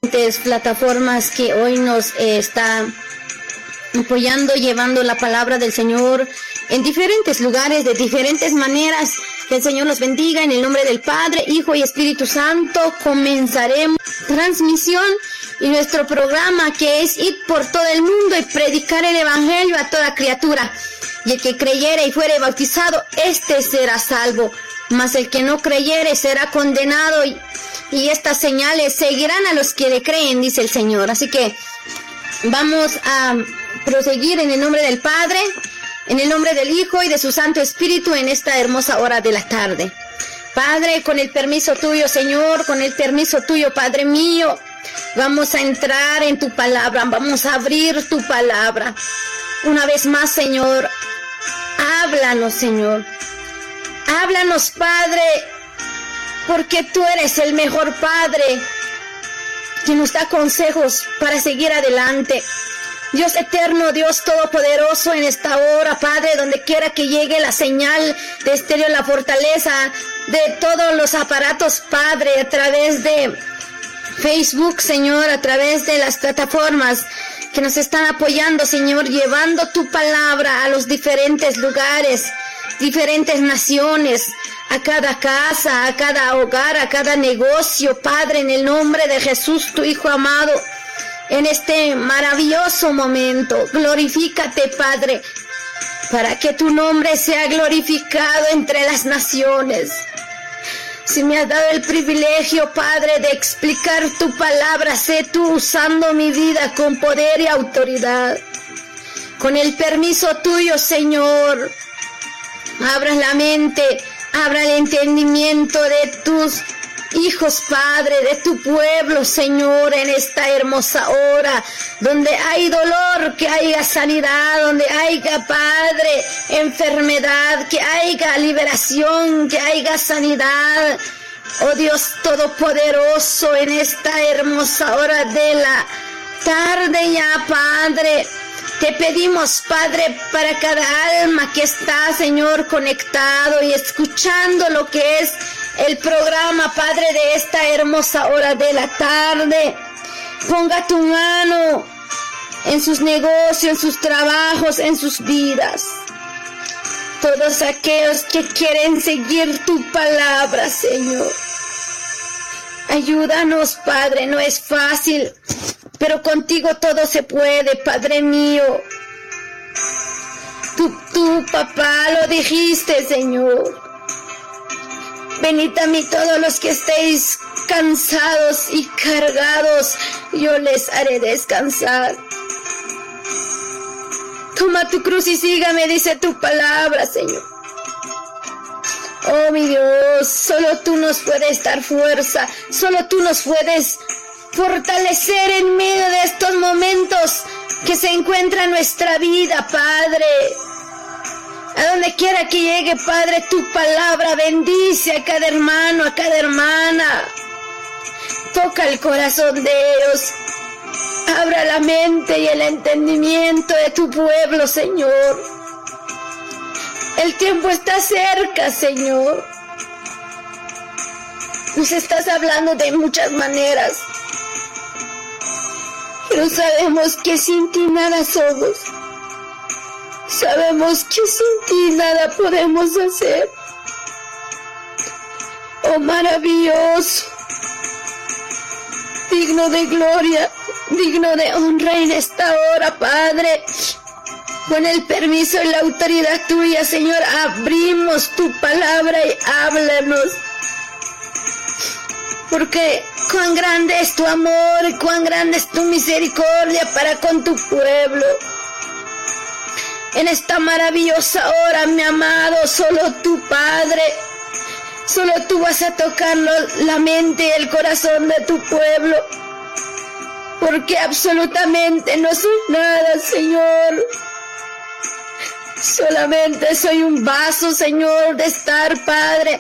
plataformas que hoy nos está apoyando, llevando la palabra del Señor en diferentes lugares, de diferentes maneras. Que el Señor los bendiga en el nombre del Padre, Hijo y Espíritu Santo. Comenzaremos transmisión y nuestro programa, que es ir por todo el mundo y predicar el Evangelio a toda criatura. Y el que creyere y fuere bautizado, este será salvo. Mas el que no creyere será condenado, y estas señales seguirán a los que le creen, dice el Señor. Así que vamos a proseguir en el nombre del Padre, en el nombre del Hijo y de su Santo Espíritu en esta hermosa hora de la tarde. Padre, con el permiso tuyo, Señor, con el permiso tuyo, Padre mío, vamos a entrar en tu palabra, vamos a abrir tu palabra. Una vez más, Señor, háblanos, Señor. Háblanos, Padre, porque tú eres el mejor Padre, que nos da consejos para seguir adelante. Dios eterno, Dios todopoderoso, en esta hora, Padre, donde quiera que llegue la señal de Estéreo La Fortaleza, de todos los aparatos, Padre, a través de Facebook, Señor, a través de las plataformas que nos están apoyando, Señor, llevando tu palabra a los diferentes lugares, diferentes naciones, a cada casa, a cada hogar, a cada negocio, Padre, en el nombre de Jesús, tu Hijo amado. En este maravilloso momento, glorifícate, Padre, para que tu nombre sea glorificado entre las naciones. Si me has dado el privilegio, Padre, de explicar tu palabra, sé tú usando mi vida con poder y autoridad. Con el permiso tuyo, Señor, abra la mente, abra el entendimiento de tus hijos, Padre, de tu pueblo, Señor, en esta hermosa hora, donde hay dolor, que haya sanidad, donde haya, Padre, enfermedad, que haya liberación, que haya sanidad. Oh Dios Todopoderoso, en esta hermosa hora de la tarde ya, Padre, te pedimos, Padre, para cada alma que está, Señor, conectado y escuchando lo que es el programa, Padre, de esta hermosa hora de la tarde. Ponga tu mano en sus negocios, en sus trabajos, en sus vidas. Todos aquellos que quieren seguir tu palabra, Señor. Ayúdanos, Padre, no es fácil, pero contigo todo se puede, Padre mío. Tú, papá, lo dijiste, Señor. Venid a mí todos los que estéis cansados y cargados, yo les haré descansar. Toma tu cruz y sígame, dice tu palabra, Señor. Oh, mi Dios, solo tú nos puedes dar fuerza, solo tú nos puedes fortalecer en medio de estos momentos que se encuentra nuestra vida, Padre. A donde quiera que llegue, Padre, tu palabra bendice a cada hermano, a cada hermana. Toca el corazón de ellos. Abra la mente y el entendimiento de tu pueblo, Señor. El tiempo está cerca, Señor. Nos estás hablando de muchas maneras, pero sabemos que sin ti nada somos. Sabemos que sin ti nada podemos hacer. Oh, maravilloso, digno de gloria, digno de honra en esta hora, Padre. Con el permiso y la autoridad tuya, Señor, abrimos tu palabra y háblanos. Porque cuán grande es tu amor y cuán grande es tu misericordia para con tu pueblo. En esta maravillosa hora, mi amado, solo tú, Padre, solo tú vas a tocar la mente y el corazón de tu pueblo. Porque absolutamente no soy nada, Señor. Solamente soy un vaso, Señor, de estar, Padre,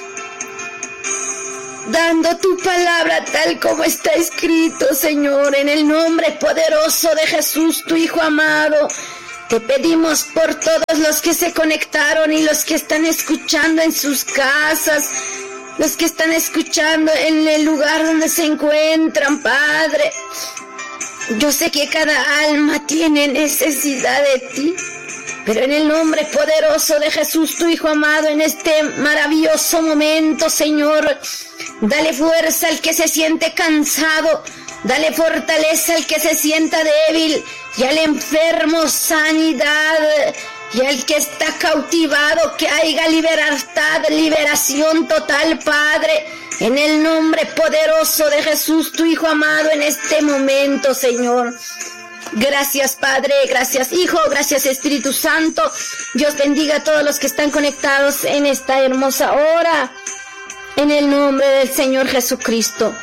dando tu palabra tal como está escrito, Señor, en el nombre poderoso de Jesús, tu Hijo amado. Te pedimos por todos los que se conectaron y los que están escuchando en sus casas, los que están escuchando en el lugar donde se encuentran, Padre. Yo sé que cada alma tiene necesidad de ti, pero en el nombre poderoso de Jesús, tu Hijo amado, en este maravilloso momento, Señor, dale fuerza al que se siente cansado, dale fortaleza al que se sienta débil, y al enfermo sanidad, y al que está cautivado, que haya libertad, liberación total, Padre, en el nombre poderoso de Jesús, tu Hijo amado, en este momento, Señor. Gracias, Padre, gracias, Hijo, gracias, Espíritu Santo. Dios bendiga a todos los que están conectados en esta hermosa hora, en el nombre del Señor Jesucristo.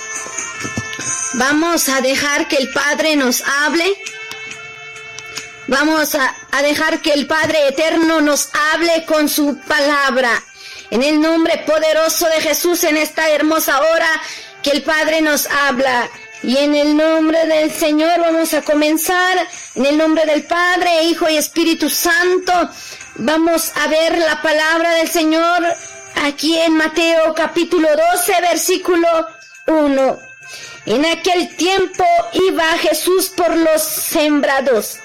Vamos a dejar que el Padre nos hable. Vamos a dejar que el Padre Eterno nos hable con su palabra. En el nombre poderoso de Jesús, en esta hermosa hora, que el Padre nos habla. Y en el nombre del Señor vamos a comenzar. En el nombre del Padre, Hijo y Espíritu Santo, vamos a ver la palabra del Señor aquí en Mateo capítulo 12, versículo 1. En aquel tiempo iba Jesús por los sembradores,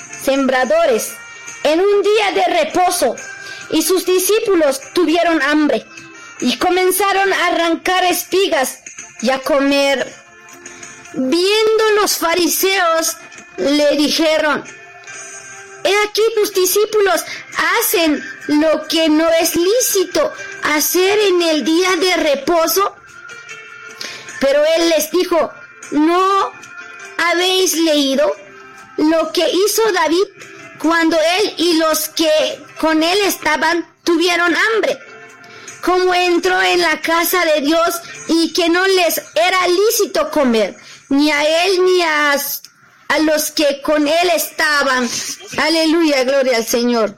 en un día de reposo, y sus discípulos tuvieron hambre, y comenzaron a arrancar espigas y a comer. Viendo los fariseos, le dijeron: he aquí tus discípulos hacen lo que no es lícito hacer en el día de reposo. Pero él les dijo: ¿no habéis leído lo que hizo David cuando él y los que con él estaban tuvieron hambre? Cómo entró en la casa de Dios y que no les era lícito comer, ni a él ni a los que con él estaban. Aleluya, gloria al Señor.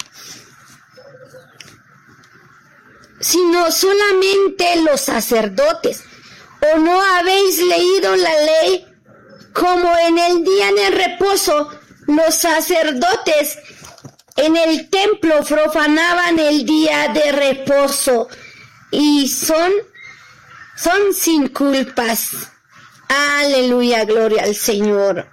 Sino solamente los sacerdotes. ¿O no habéis leído la ley? Como en el día de reposo, los sacerdotes en el templo profanaban el día de reposo y son sin culpas. Aleluya, gloria al Señor.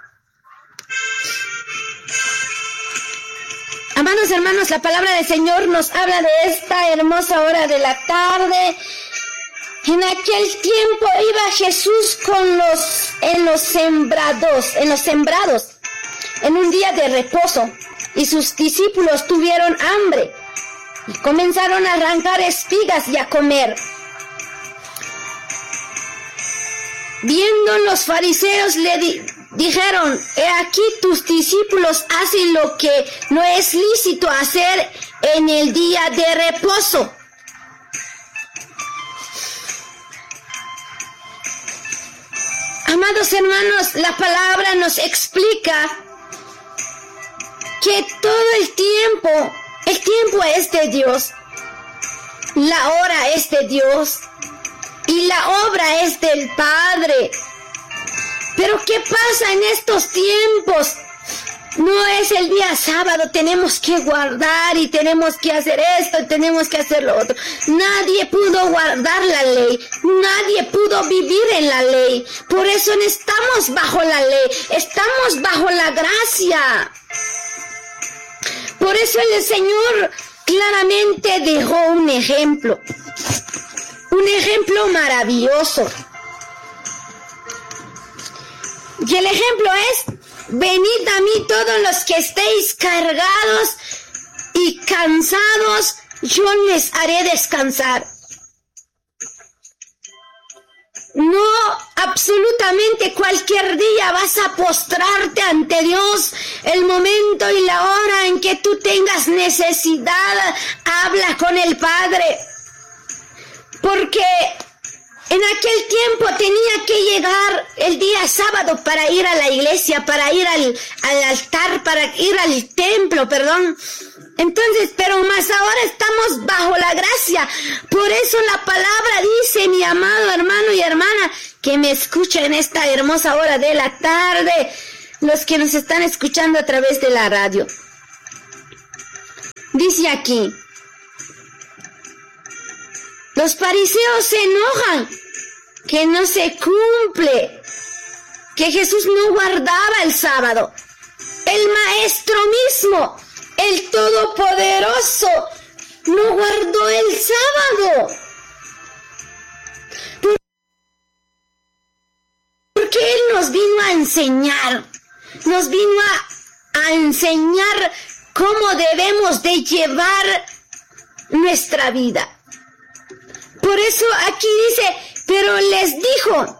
Amados hermanos, la palabra del Señor nos habla de esta hermosa hora de la tarde. En aquel tiempo iba Jesús en los sembrados, en un día de reposo, y sus discípulos tuvieron hambre, y comenzaron a arrancar espigas y a comer. Viendo los fariseos le dijeron: he aquí tus discípulos hacen lo que no es lícito hacer en el día de reposo. Amados hermanos, la palabra nos explica que todo el tiempo es de Dios, la hora es de Dios y la obra es del Padre. Pero ¿qué pasa en estos tiempos? No es el día sábado, tenemos que guardar y tenemos que hacer esto y tenemos que hacer lo otro. Nadie pudo guardar la ley, nadie pudo vivir en la ley. Por eso no estamos bajo la ley, estamos bajo la gracia. Por eso el Señor claramente dejó un ejemplo maravilloso. Y el ejemplo es: venid a mí todos los que estéis cargados y cansados, yo les haré descansar. No absolutamente cualquier día vas a postrarte ante Dios. El momento y la hora en que tú tengas necesidad, habla con el Padre. Porque en aquel tiempo tenía que llegar el día sábado para ir a la iglesia, para ir al altar, para ir al templo, Entonces, pero más ahora estamos bajo la gracia. Por eso la palabra dice, mi amado hermano y hermana, que me escucha en esta hermosa hora de la tarde, los que nos están escuchando a través de la radio. Dice aquí: Los fariseos se enojan que no se cumple, que Jesús no guardaba el sábado. El Maestro mismo, el Todopoderoso, no guardó el sábado. Porque Él nos vino a enseñar, cómo debemos de llevar nuestra vida. Por eso aquí dice, pero les dijo,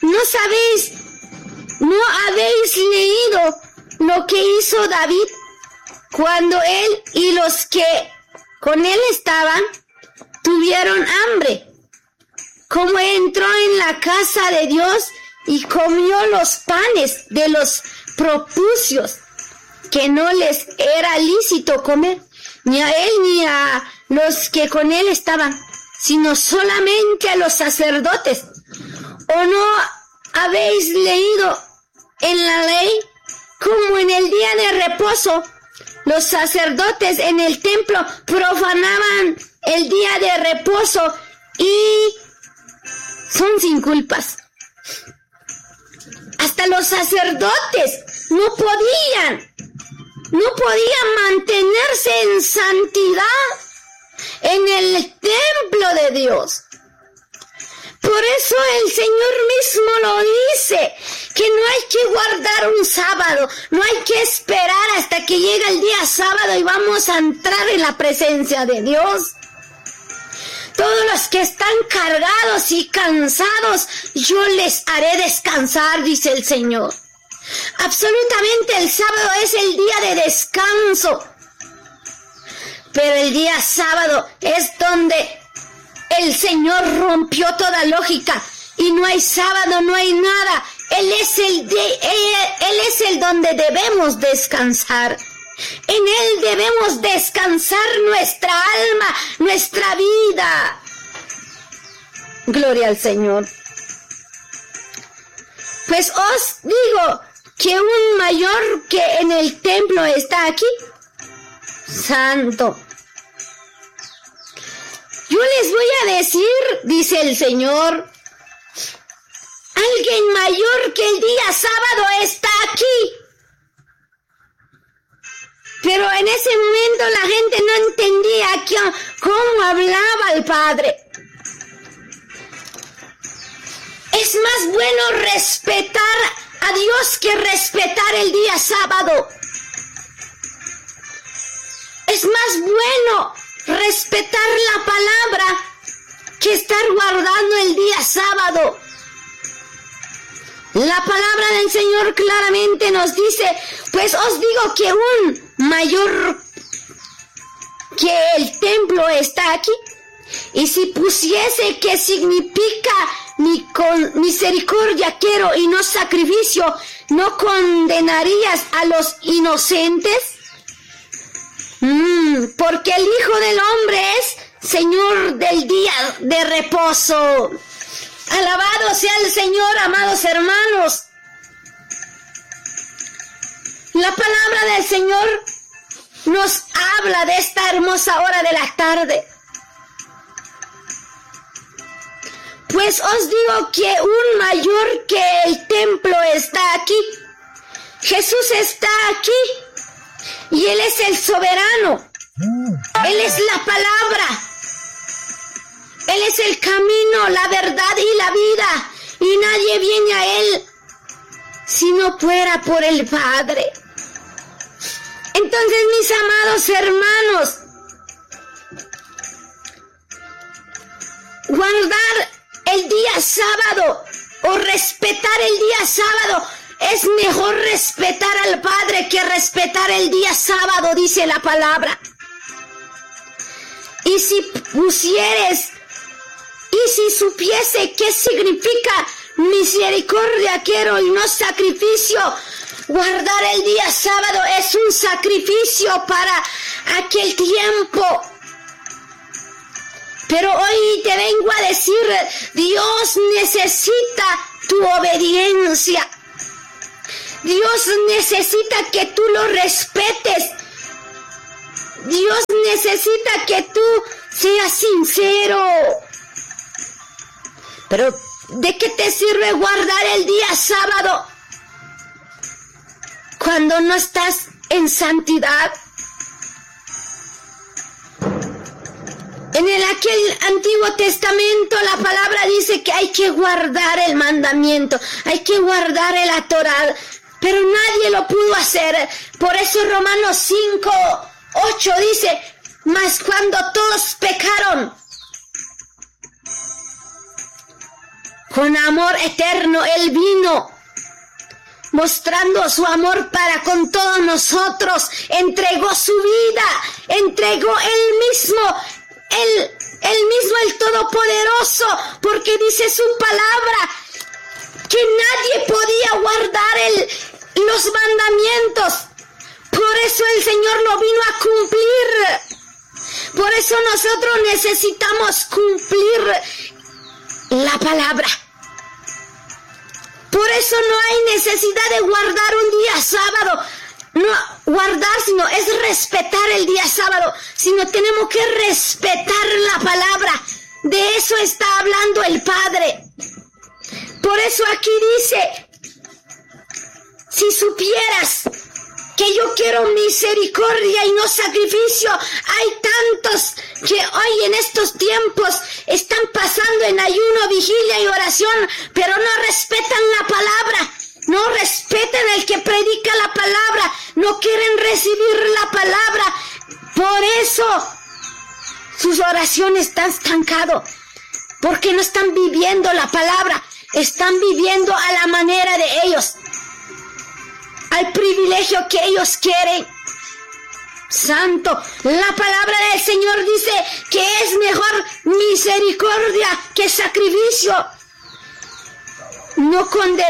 ¿no habéis leído lo que hizo David cuando él y los que con él estaban tuvieron hambre? Cómo entró en la casa de Dios y comió los panes de los propucios que no les era lícito comer, ni a él ni a los que con él estaban, sino solamente a los sacerdotes. ¿O no habéis leído en la ley como en el día de reposo los sacerdotes en el templo profanaban el día de reposo y son sin culpas? Hasta los sacerdotes no podían mantenerse en santidad en el templo de Dios. Por eso el Señor mismo lo dice, que no hay que guardar un sábado, no hay que esperar hasta que llegue el día sábado y vamos a entrar en la presencia de Dios. Todos los que están cargados y cansados, yo les haré descansar, dice el Señor. Absolutamente el sábado es el día de descanso. Pero el día sábado es donde el Señor rompió toda lógica y no hay sábado, no hay nada. Él es el donde debemos descansar. En Él debemos descansar nuestra alma, nuestra vida. Gloria al Señor. Pues os digo que un mayor que en el templo está aquí, santo. Yo les voy a decir, dice el Señor, alguien mayor que el día sábado está aquí. Pero en ese momento la gente no entendía cómo hablaba el Padre. Es más bueno respetar a Dios que respetar el día sábado. Es más bueno respetar la palabra que estar guardando el día sábado. La palabra del Señor claramente nos dice, pues os digo que un mayor que el templo está aquí. Y si pusiese que significa ni con misericordia quiero y no sacrificio, ¿no condenarías a los inocentes? Porque el Hijo del Hombre es Señor del día de reposo. Alabado sea el Señor, amados hermanos. La palabra del Señor nos habla de esta hermosa hora de la tarde. Pues os digo que un mayor que el templo está aquí. Jesús está aquí y Él es el soberano. Él es la palabra. Él es el camino, la verdad y la vida. Y nadie viene a Él si no fuera por el Padre. Entonces, mis amados hermanos, guardar el día sábado o respetar el día sábado es mejor respetar al Padre que respetar el día sábado, dice la palabra. Y si supiese qué significa misericordia quiero y no sacrificio, guardar el día sábado es un sacrificio para aquel tiempo. Pero hoy te vengo a decir, Dios necesita tu obediencia. Dios necesita que tú lo respetes. Dios necesita que tú seas sincero. Pero ¿de qué te sirve guardar el día sábado cuando no estás en santidad? En aquel Antiguo Testamento la palabra dice que hay que guardar el mandamiento, hay que guardar la Torá, pero nadie lo pudo hacer. Por eso Romanos 5:8 dice, mas cuando todos pecaron, con amor eterno Él vino, mostrando su amor para con todos nosotros, entregó su vida, entregó Él mismo, el Todopoderoso, porque dice su palabra que nadie podía guardar los mandamientos. Por eso el Señor lo vino a cumplir. Por eso nosotros necesitamos cumplir la palabra. Por eso no hay necesidad de guardar un día sábado. No guardar, sino es respetar el día sábado, sino tenemos que respetar la palabra. De eso está hablando el Padre. Por eso aquí dice, si supieras que yo quiero misericordia y no sacrificio, hay tantos que hoy en estos tiempos están pasando en ayuno, vigilia y oración, pero no respetan la palabra. No respetan al que predica la palabra, no quieren recibir la palabra. Por eso sus oraciones están estancadas, porque no están viviendo la palabra, están viviendo a la manera de ellos, al privilegio que ellos quieren. Santo, la palabra del Señor dice que es mejor misericordia que sacrificio. ¿No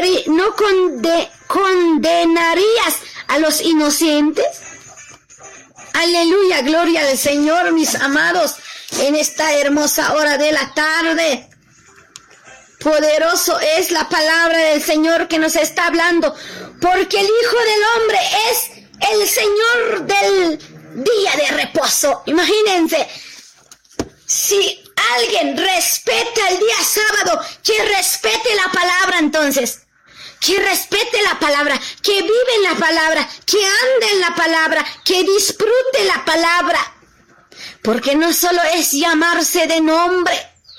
condenarías a los inocentes? Aleluya, gloria al Señor, mis amados, en esta hermosa hora de la tarde. Poderoso es la palabra del Señor que nos está hablando, porque el Hijo del Hombre es el Señor del día de reposo. Imagínense, si alguien respeta el día sábado, que respete la palabra entonces. Que respete la palabra, que vive en la palabra, que ande en la palabra, que disfrute la palabra. Porque no solo es llamarse de nombre,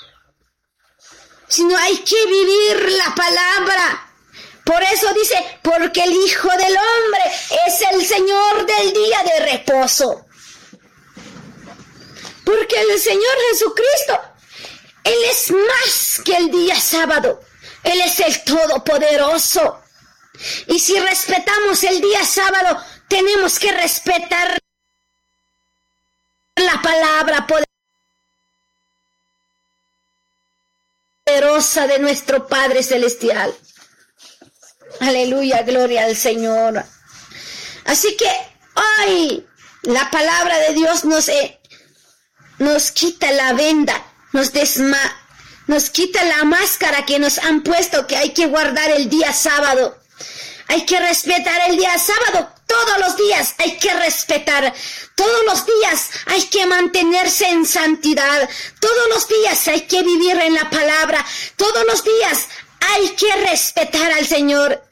sino hay que vivir la palabra. Por eso dice, porque el Hijo del Hombre es el Señor del día de reposo. Porque el Señor Jesucristo, Él es más que el día sábado. Él es el Todopoderoso. Y si respetamos el día sábado, tenemos que respetar la palabra poderosa de nuestro Padre Celestial. Aleluya, gloria al Señor. Así que hoy la palabra de Dios nos quita la venda, nos quita la máscara que nos han puesto, que hay que guardar el día sábado. Hay que respetar el día sábado. Todos los días hay que respetar. Todos los días hay que mantenerse en santidad. Todos los días hay que vivir en la palabra. Todos los días hay que respetar al Señor.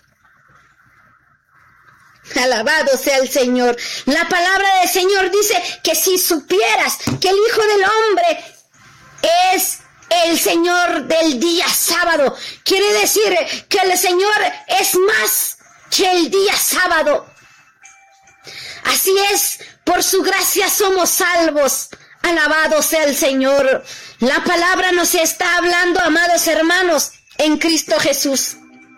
Alabado sea el Señor. La palabra del Señor dice que si supieras que el Hijo del Hombre es el Señor del día sábado, quiere decir que el Señor es más que el día sábado. Así es, por su gracia somos salvos. Alabado sea el Señor. La palabra nos está hablando, amados hermanos, en Cristo Jesús.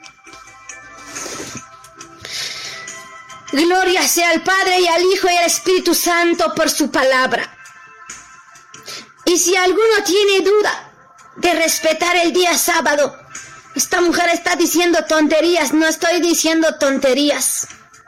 Gloria sea al Padre y al Hijo y al Espíritu Santo por su palabra. Y si alguno tiene duda de respetar el día sábado, esta mujer está diciendo tonterías. No estoy diciendo tonterías.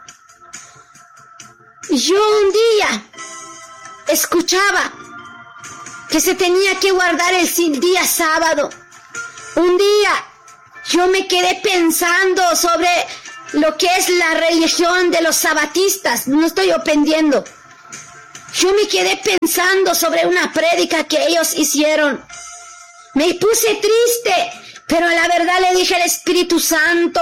Yo un día escuchaba que se tenía que guardar el día sábado. Un día yo me quedé pensando sobre lo que es la religión de los sabatistas. No estoy ofendiendo. Yo me quedé pensando sobre una prédica que ellos hicieron. Me puse triste Pero la verdad le dije al Espíritu Santo,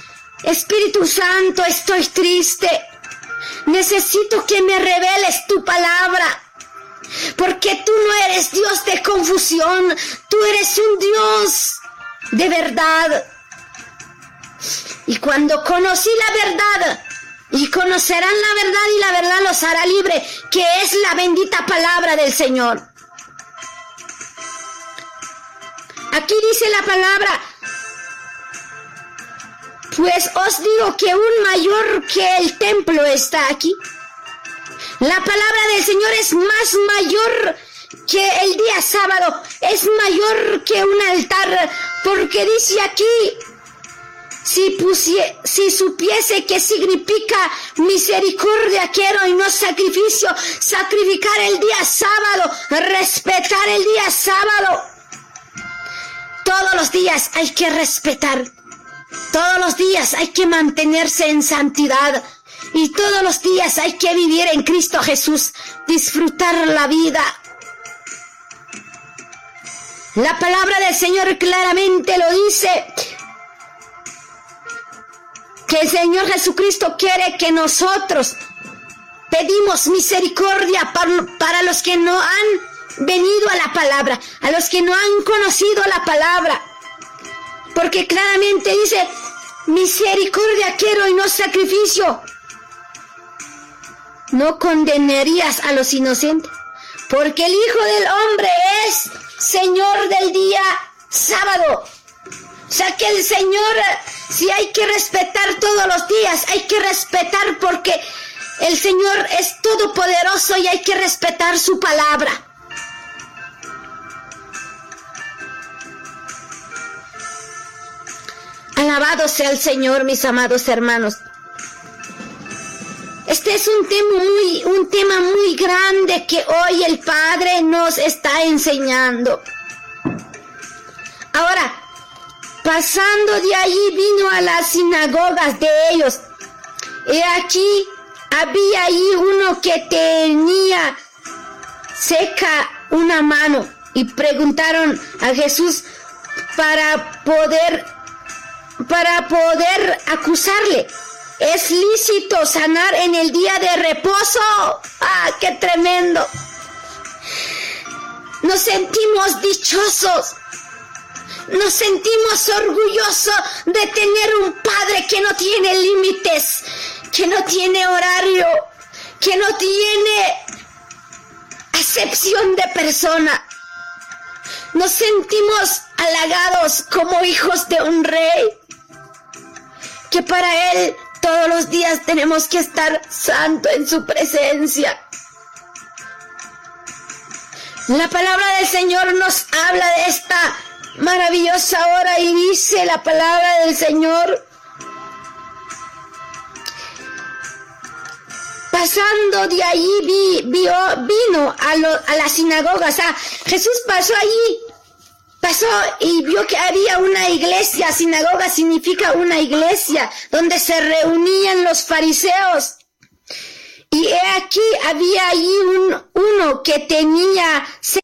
estoy triste. Necesito que me reveles tu palabra. Porque tú no eres Dios de confusión. Tú eres un Dios de verdad. Y cuando conocí la verdad, y conocerán la verdad y la verdad los hará libre, que es la bendita palabra del Señor. Aquí dice la palabra, pues os digo que un mayor que el templo está aquí. La palabra del Señor es más mayor que el día sábado, es mayor que un altar, porque dice aquí, si supiese que significa misericordia quiero y no sacrificio, sacrificar el día sábado, respetar el día sábado. Todos los días hay que respetar, todos los días hay que mantenerse en santidad y todos los días hay que vivir en Cristo Jesús, disfrutar la vida. La palabra del Señor claramente lo dice, que el Señor Jesucristo quiere que nosotros pedimos misericordia para los que no han venido a la palabra, a los que no han conocido la palabra. Porque claramente dice, misericordia quiero y no sacrificio. No condenarías a los inocentes, porque el Hijo del Hombre es Señor del día sábado. O sea que el Señor, si hay que respetar todos los días, hay que respetar porque el Señor es todopoderoso y hay que respetar su palabra. Alabado sea el Señor, mis amados hermanos. Este es un tema muy grande que hoy el Padre nos está enseñando. Ahora, pasando de allí vino a las sinagogas de ellos. Y aquí había allí uno que tenía seca una mano. Y preguntaron a Jesús para poder acusarle. ¿Es lícito sanar en el día de reposo? ¡Ah, qué tremendo! Nos sentimos dichosos. Nos sentimos orgullosos de tener un Padre que no tiene límites, que no tiene horario, que no tiene acepción de persona. Nos sentimos halagados como hijos de un rey, que para Él todos los días tenemos que estar santo en su presencia. La palabra del Señor nos habla de esta maravillosa hora y dice la palabra del Señor, pasando de allí vino a la sinagoga. O sea, Jesús pasó y vio que había una iglesia. Sinagoga significa una iglesia donde se reunían los fariseos. Y he aquí había allí uno que tenía